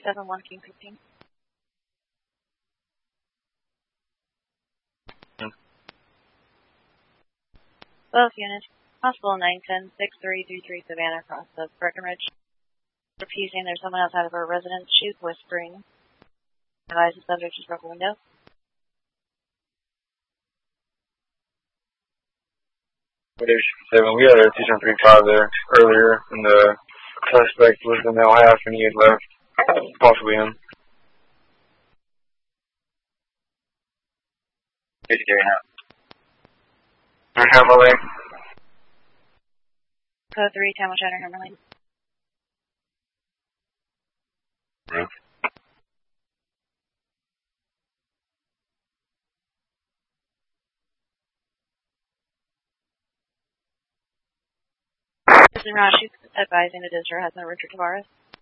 371 King 15. Both units. Possible 910 6333 Savannah across the Breckenridge. Refusing there's someone outside of her residence. She's whispering. Advise the subject just broke a window. We had a 2735 there earlier, and the suspect was the male half, and he had left, possibly him. Good to carry out. Hammer Lane. Code 3, Tamil Shatter, Hammer Lane. Roof. This is Raj. She's advising the visitor has no Richard Tavares.